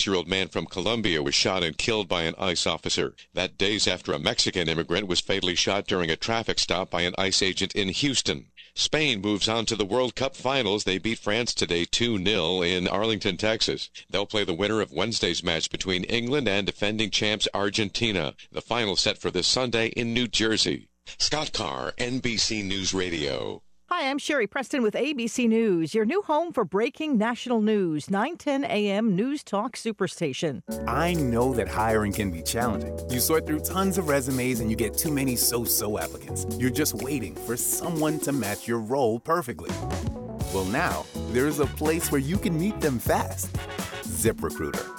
26-year-old man from Colombia was shot and killed by an ICE officer. That days after a Mexican immigrant was fatally shot during a traffic stop by an ICE agent in Houston. Spain moves on to the World Cup finals. They beat France today 2-0 in Arlington, Texas. They'll play the winner of Wednesday's match between England and defending champs Argentina. The final set for this Sunday in New Jersey. Scott Carr, NBC News Radio. Hi, I'm Sherry Preston with ABC News, your new home for breaking national news, 9:10 a.m. News Talk Superstation. I know that hiring can be challenging. You sort through tons of resumes and you get too many so-so applicants. You're just waiting for someone to match your role perfectly. Well, now, there's a place where you can meet them fast. ZipRecruiter.